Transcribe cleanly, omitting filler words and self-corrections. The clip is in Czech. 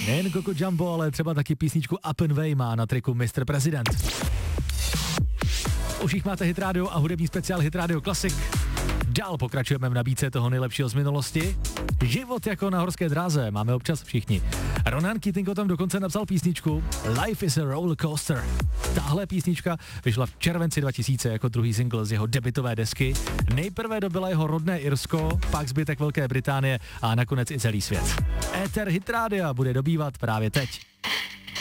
Nejen Coco Jumbo, ale třeba taky písničku Up and Way má na triku Mr. President. Už jich máte Hit Radio a hudební speciál Hit Radio Classic. Dál pokračujeme v nabídce toho nejlepšího z minulosti. Život jako na horské dráze máme občas všichni. Ronan Keating o tom dokonce napsal písničku Life is a roller coaster. Tahle písnička vyšla v červenci 2000 jako druhý single z jeho debutové desky. Nejprve dobila jeho rodné Irsko, pak zbytek Velké Británie a nakonec i celý svět. Éter Hit Rádia bude dobývat právě teď.